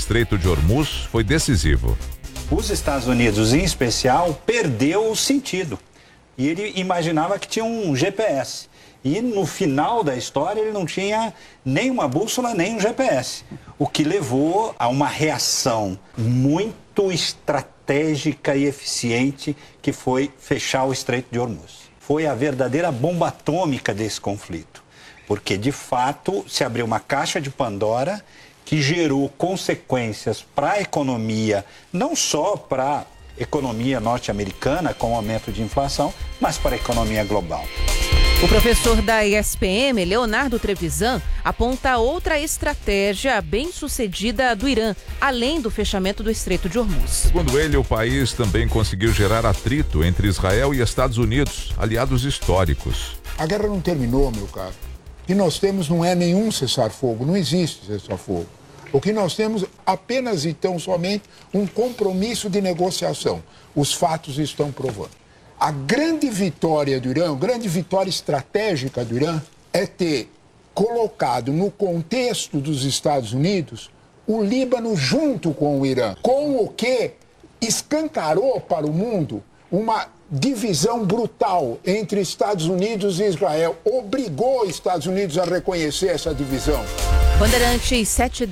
Estreito de Hormuz foi decisivo. Os Estados Unidos, em especial, perdeu o sentido. E ele imaginava que tinha um GPS. E no final da história ele não tinha nem uma bússola, nem um GPS. O que levou a uma reação muito estratégica e eficiente, que foi fechar o Estreito de Hormuz. Foi a verdadeira bomba atômica desse conflito. Porque, de fato, se abriu uma caixa de Pandora que gerou consequências para a economia, não só para a economia norte-americana, com o aumento de inflação, mas para a economia global. O professor da ESPM, Leonardo Trevisan, aponta outra estratégia bem-sucedida do Irã, além do fechamento do Estreito de Hormuz. Segundo ele, o país também conseguiu gerar atrito entre Israel e Estados Unidos, aliados históricos. A guerra não terminou, meu caro. O que nós temos não é nenhum cessar-fogo, não existe cessar-fogo. O que nós temos apenas e tão somente um compromisso de negociação. Os fatos estão provando. A grande vitória do Irã, a grande vitória estratégica do Irã é ter colocado no contexto dos Estados Unidos o Líbano junto com o Irã, com o que escancarou para o mundo uma divisão brutal entre Estados Unidos e Israel. Obrigou os Estados Unidos a reconhecer essa divisão. Bandeirantes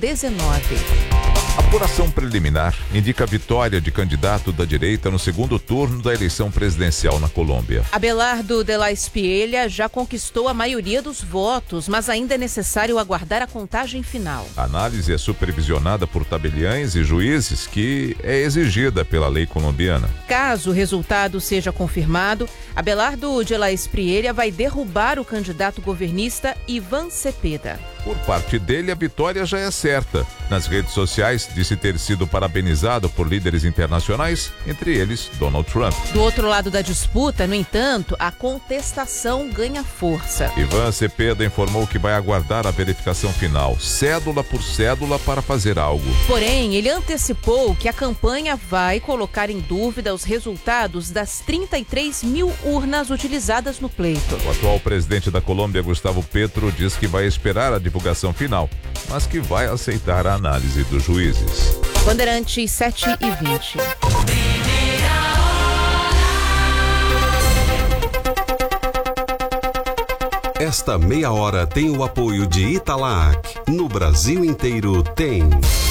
719. A apuração preliminar indica a vitória de candidato da direita no segundo turno da eleição presidencial na Colômbia. Abelardo de la Espriella já conquistou a maioria dos votos, mas ainda é necessário aguardar a contagem final. A análise é supervisionada por tabeliães e juízes, que é exigida pela lei colombiana. Caso o resultado seja confirmado, Abelardo de la Espriella vai derrubar o candidato governista Iván Cepeda. Por parte dele, a vitória já é certa. Nas redes sociais, disse ter sido parabenizado por líderes internacionais, entre eles Donald Trump. Do outro lado da disputa, no entanto, a contestação ganha força. Iván Cepeda informou que vai aguardar a verificação final, cédula por cédula, para fazer algo. Porém, ele antecipou que a campanha vai colocar em dúvida os resultados das 33 mil urnas utilizadas no pleito. O atual presidente da Colômbia, Gustavo Petro, diz que vai esperar a divulgação final, mas que vai aceitar a análise dos juízes. Bandeirantes 7h20. Esta meia hora tem o apoio de Italac. No Brasil inteiro tem.